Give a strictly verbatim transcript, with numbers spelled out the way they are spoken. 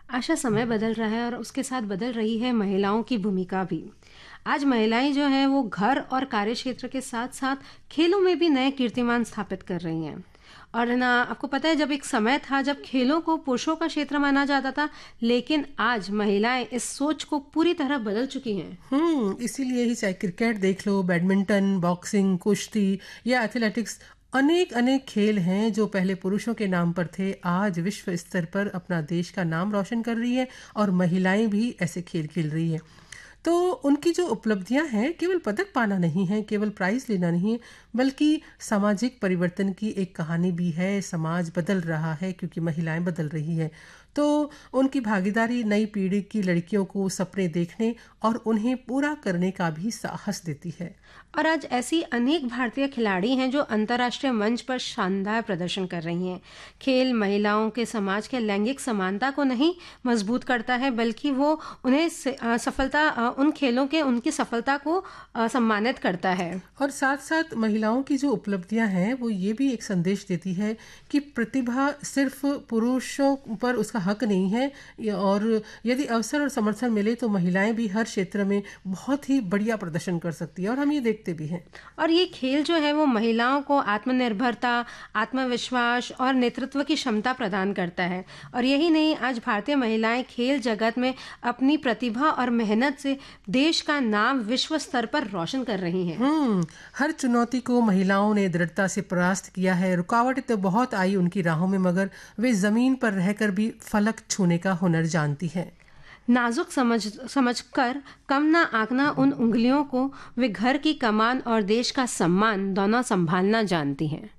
आशा समय बदल रहा है और उसके साथ बदल रही है महिलाओं की भूमिका भी। आज महिलाएं जो हैं वो घर और कार्य क्षेत्र के साथ साथ खेलों में भी नए कीर्तिमान स्थापित कर रही हैं। और ना आपको पता है, जब एक समय था जब खेलों को पुरुषों का क्षेत्र माना जाता था, लेकिन आज महिलाएं इस सोच को पूरी तरह बदल चुकी हैं। हम्म इसीलिए ही चाहे क्रिकेट देख लो, बैडमिंटन, बॉक्सिंग, कुश्ती या एथलेटिक्स, अनेक अनेक खेल हैं जो पहले पुरुषों के नाम पर थे, आज विश्व स्तर पर अपना देश का नाम रोशन कर रही है और महिलाएं भी ऐसे खेल खेल रही है। तो उनकी जो उपलब्धियां हैं केवल पदक पाना नहीं है, केवल प्राइज लेना नहीं है, बल्कि सामाजिक परिवर्तन की एक कहानी भी है। समाज बदल रहा है क्योंकि महिलाएं बदल रही है। तो उनकी भागीदारी नई पीढ़ी की लड़कियों को सपने देखने और उन्हें पूरा करने का भी साहस देती है। और आज ऐसी अनेक भारतीय खिलाड़ी हैं जो अंतर्राष्ट्रीय मंच पर शानदार प्रदर्शन कर रही हैं। खेल महिलाओं के समाज के लैंगिक समानता को नहीं मजबूत करता है, बल्कि वो उन्हें स- अ, सफलता अ, उन खेलों के उनकी सफलता को अ, सम्मानित करता है। और साथ साथ महिलाओं की जो उपलब्धियां हैं वो ये भी एक संदेश देती है कि प्रतिभा सिर्फ पुरुषों पर उसका हक नहीं है, या- और यदि अवसर और समर्थन मिले तो महिलाएं भी हर क्षेत्र में बहुत ही बढ़िया प्रदर्शन कर सकती है, और हम ये देखते भी हैं। और ये खेल जो है वो महिलाओं को आत्मनिर्भरता, आत्मविश्वास और नेतृत्व की क्षमता प्रदान करता है। और यही नहीं, आज भारतीय महिलाएं खेल जगत में अपनी प्रतिभा और मेहनत से देश का नाम विश्व स्तर पर रोशन कर रही हैं। हम्म हर चुनौती को महिलाओं ने दृढ़ता से परास्त किया है। रुकावटें तो बहुत आई उनकी राहों में, मगर वे जमीन पर रहकर भी फलक छूने का हुनर जानती है। नाजुक समझ समझकर कम ना आंकना उन उंगलियों को वे घर की कमान और देश का सम्मान दोनों संभालना जानती हैं।